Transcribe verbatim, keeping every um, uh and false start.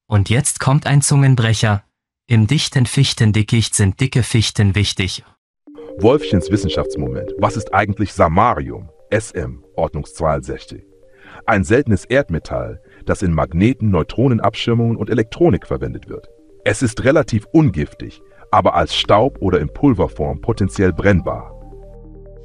Und jetzt kommt ein Zungenbrecher. Im dichten Fichtendickicht sind dicke Fichten wichtig. Wolfchens Wissenschaftsmoment. Was ist eigentlich Samarium? S M, ordnungszweiundsechzig. Ein seltenes Erdmetall, das in Magneten, Neutronenabschirmungen und Elektronik verwendet wird. Es ist relativ ungiftig, aber als Staub oder in Pulverform potenziell brennbar.